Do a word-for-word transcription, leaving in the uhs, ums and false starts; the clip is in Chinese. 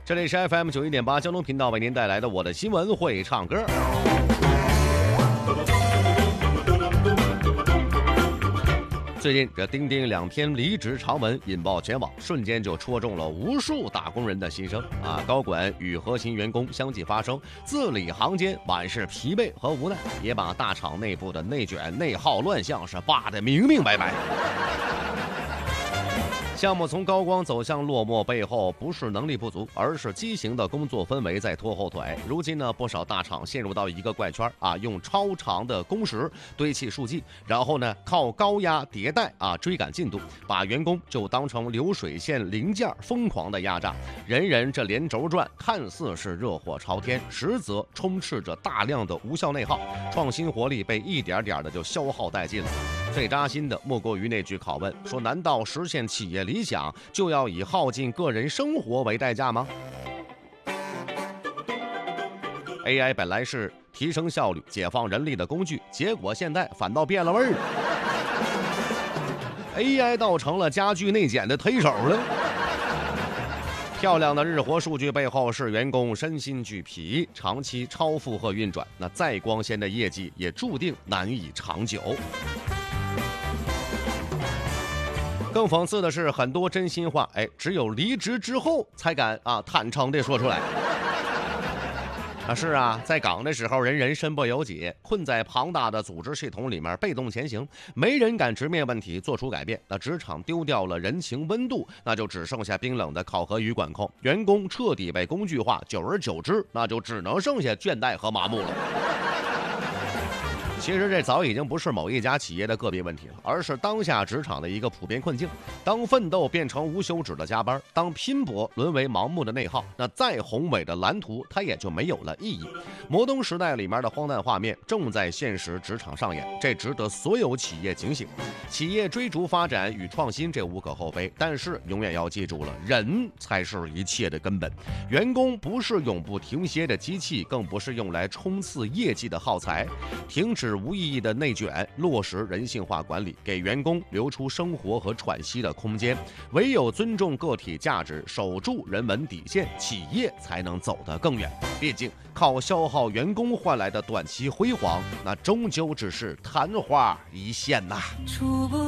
这里是 F M 九一点八交通频道为您带来的我的新闻会唱歌。最近这钉钉两篇离职长文引爆全网，瞬间就戳中了无数打工人的心声啊！高管与核心员工相继发生字里行间满是疲惫和无奈，也把大厂内部的内卷、内耗、乱象是扒得明明白白。项目从高光走向落寞，背后不是能力不足，而是畸形的工作氛围在拖后腿。如今呢，不少大厂陷入到一个怪圈啊，用超长的工时堆砌数据，然后呢靠高压迭代啊追赶进度，把员工就当成流水线零件疯狂的压榨，人人这连轴转，看似是热火朝天，实则充斥着大量的无效内耗，创新活力被一点点的就消耗殆尽了。最扎心的莫过于那句拷问，说难道实现企业理想就要以耗尽个人生活为代价吗？ A I 本来是提升效率、解放人力的工具，结果现在反倒变了味儿了。A I 倒成了加剧内卷的推手了。漂亮的日活数据背后是员工身心俱疲，长期超负荷运转，那再光鲜的业绩也注定难以长久。更讽刺的是，很多真心话，哎，只有离职之后才敢啊坦诚地说出来。啊，是啊，在岗的时候，人人身不由己，困在庞大的组织系统里面，被动前行，没人敢直面问题，做出改变。那职场丢掉了人情温度，那就只剩下冰冷的考核与管控，员工彻底被工具化，久而久之，那就只能剩下倦怠和麻木了。其实这早已经不是某一家企业的个别问题了，而是当下职场的一个普遍困境。当奋斗变成无休止的加班，当拼搏沦为盲目的内耗，那再宏伟的蓝图它也就没有了意义。摩登时代里面的荒诞画面正在现实职场上演，这值得所有企业警醒。企业追逐发展与创新，这无可厚非，但是永远要记住了，人才是一切的根本。员工不是永不停歇的机器，更不是用来冲刺业绩的耗材。停止无意义的内卷，落实人性化管理，给员工留出生活和喘息的空间。唯有尊重个体价值，守住人文底线，企业才能走得更远。毕竟靠消耗员工换来的短期辉煌，那终究只是昙花一现呐。